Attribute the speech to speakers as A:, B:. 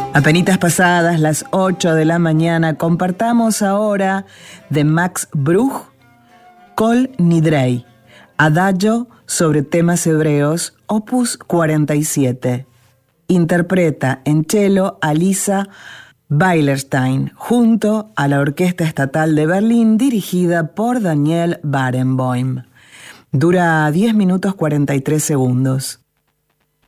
A: Apenitas pasadas las 8 de la mañana, compartamos ahora de Max Bruch, Kol Nidrei, Adagio sobre temas hebreos, opus 47. Interpreta en cello a Lisa Weilerstein, junto a la Orquesta Estatal de Berlín, dirigida por Daniel Barenboim. Dura 10 minutos 43 segundos.